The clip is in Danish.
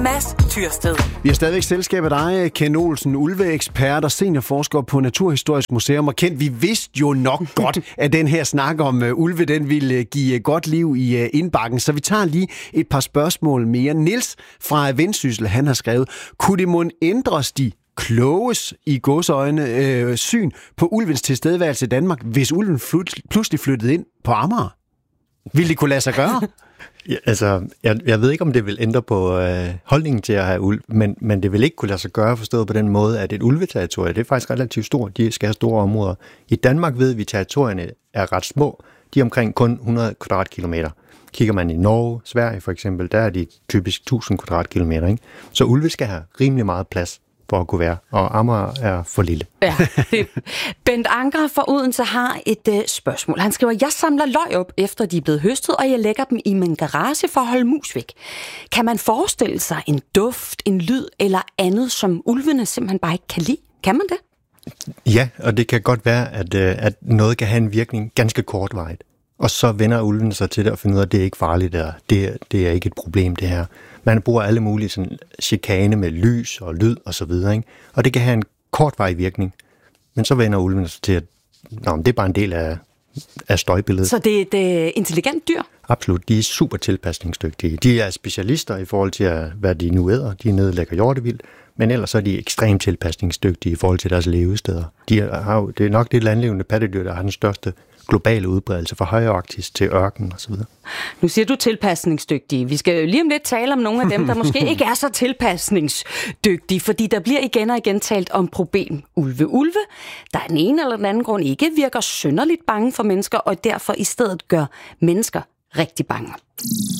Mads Tyrsted. Vi har stadigvæk selskab af dig, Ken Olsen, ulveekspert og seniorforsker på Naturhistorisk Museum. Og Ken, vi vidste jo nok godt, at den her snak om ulve, den ville give godt liv i indbakken. Så vi tager lige et par spørgsmål mere. Niels fra Vendsyssel, han har skrevet, kunne det mon ændres de kloges i godsøjne syn på ulvens tilstedeværelse i Danmark, hvis ulven pludselig flyttede ind på Amager? Ville det kunne lade sig gøre? Ja, altså, jeg ved ikke, om det vil ændre på holdningen til at have ulv, men det vil ikke kunne lade sig gøre, forstået på den måde, at et ulveterritorie, det er faktisk relativt stort. De skal have store områder. I Danmark ved vi, at territorierne er ret små. De er omkring kun 100 kvadratkilometer. Kigger man i Norge, Sverige for eksempel, der er de typisk 1000 kvadratkilometer. Ikke? Så ulve skal have rimelig meget plads for at kunne være, og Amager er for lille. Ja, Bent Anker fra Odense har et spørgsmål. Han skriver, jeg samler løg op, efter de er blevet høstet, og jeg lægger dem i min garage for at holde mus væk. Kan man forestille sig en duft, en lyd eller andet, som ulvene simpelthen bare ikke kan lide? Kan man det? Ja, og det kan godt være, at noget kan have en virkning ganske kortvarigt. Og så vender ulven sig til det og finder ud af, at det er ikke farligt, det er ikke et problem, det her. Man bruger alle mulige sådan chikane med lys og lyd og så videre, ikke? Og det kan have en kortvarig virkning. Men så vender ulven sig til, at det er bare en del af støjbilledet. Så det er et intelligent dyr? Absolut. De er super tilpasningsdygtige. De er specialister i forhold til, hvad de nu æder. De nedlægger hjortevildt, men ellers er de ekstremt tilpasningsdygtige i forhold til deres levesteder. Det er nok det landlevende pattedyr, der har den største globale udbredelse fra højarktis til ørken osv. Nu siger du tilpasningsdygtige. Vi skal jo lige om lidt tale om nogle af dem, der måske ikke er så tilpasningsdygtige, fordi der bliver igen og igen talt om problem ulve, der af den ene eller den anden grund ikke virker synderligt bange for mennesker, og derfor i stedet gør mennesker rigtig bange.